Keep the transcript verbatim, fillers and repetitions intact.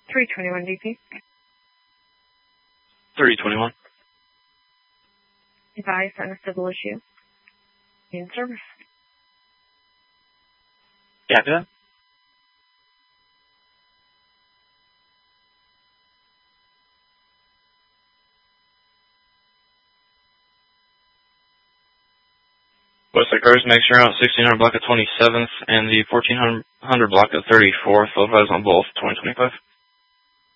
three twenty-one D P. three twenty-one. Advise on a civil issue. In service. Copy that. Westlake Rose, make sure on sixteen hundred block of twenty-seventh and the fourteen hundred block of thirty-fourth. Full advise on both, twenty twenty-five.